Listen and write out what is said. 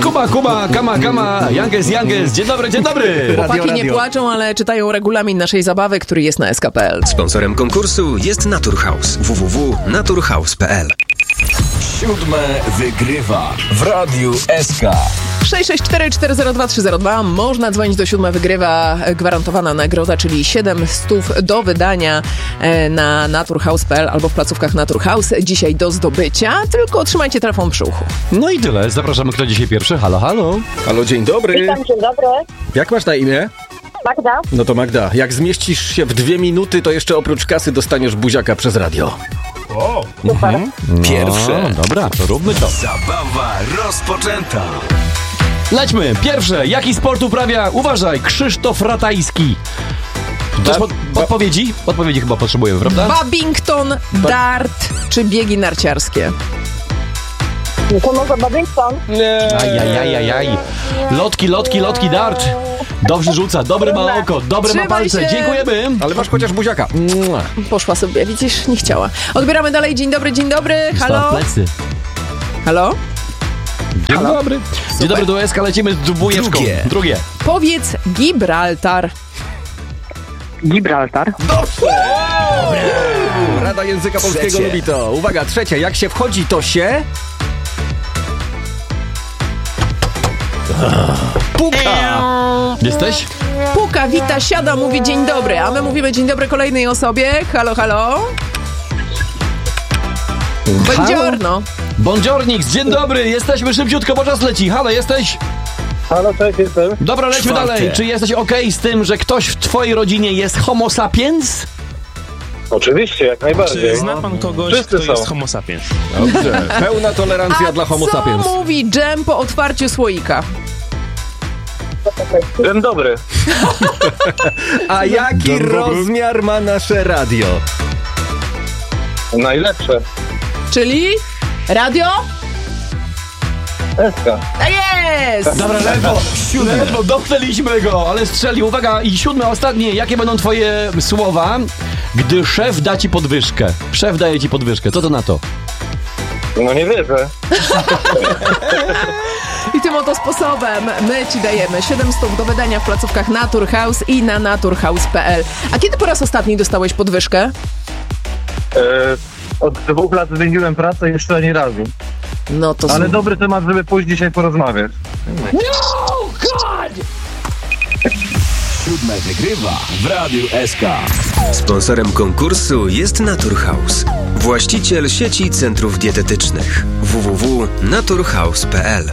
Kuba, kama, Youngest, dzień dobry. Chłopaki nie płaczą, ale czytają regulamin naszej zabawy, który jest na sk.pl. Sponsorem konkursu jest Naturhaus. www.naturhaus.pl. 7 wygrywa w Radiu SK. 664-402-302. Można dzwonić do 7 wygrywa. Gwarantowana nagroda, czyli 700 do wydania na naturhaus.pl albo w placówkach Naturhaus. Dzisiaj do zdobycia, tylko trzymajcie telefon przy uchu. No i tyle. Zapraszamy, kto dzisiaj pierwszy. Halo. Halo, dzień dobry. Witam, dzień dobry. Jak masz na imię? Magda. No to Magda, jak zmieścisz się w 2 minuty, to jeszcze oprócz kasy dostaniesz buziaka przez radio. Super. Pierwsze. No, dobra, to róbmy to. Zabawa rozpoczęta. Lećmy. Pierwsze. Jaki sport uprawia? Uważaj, Krzysztof Ratajski. Też podpowiedzi? Podpowiedzi chyba potrzebujemy, prawda? Babington, dart czy biegi narciarskie? To może Babington? Nie. Ajajajajaj. Lotki, dart. Dobrze rzuca, dobre ma oko, dobre ma Trzymaj palce. się. Dziękujemy. Ale masz chociaż buziaka. Poszła sobie, widzisz, nie chciała. Odbieramy dalej. Dzień dobry. Halo? Halo? Dzień dobry. Dzień dobry, do SK lecimy z dwójeczką. Drugie. Powiedz Gibraltar. Gibraltar. Rada Języka Polskiego Trzecie. lubi to. Uwaga, trzecie. Jak się wchodzi, to się... puka. Jesteś? Puka, wita, siada, mówi dzień dobry, a my mówimy dzień dobry kolejnej osobie. Halo? Buongiorno. Bądziornik, dzień dobry. Jesteśmy szybciutko, bo czas leci. Halo, jesteś? Halo, cześć, jestem. Dobra, lećmy Czwarte. dalej. Czy jesteś okej z tym, że ktoś w twojej rodzinie jest homo sapiens? Oczywiście, jak najbardziej. Czy zna pan kogoś, Wszyscy kto są. jest homo sapiens? Dobrze. Pełna tolerancja dla homo sapiens. Co mówi dżem po otwarciu słoika? Dzień dobry. A jaki rozmiar ma nasze radio? Najlepsze. Czyli radio? Eska. Tak jest! Dobra, ledwo dopnęliśmy go, ale strzelił. Uwaga, i 7, ostatnie. Jakie będą twoje słowa, gdy szef da ci podwyżkę? Szef daje ci podwyżkę. Co to na to? No nie wierzę. I tym oto sposobem my ci dajemy 700 do wydania w placówkach Naturhaus i na naturhaus.pl. A kiedy po raz ostatni dostałeś podwyżkę? Od 2 lat zmieniłem pracę jeszcze ani razu. No to Ale dobry temat, żeby pójść dzisiaj porozmawiać. 7 wygrywa w Radiu SK. Sponsorem konkursu jest Naturhaus. Właściciel sieci centrów dietetycznych. www.naturhaus.pl.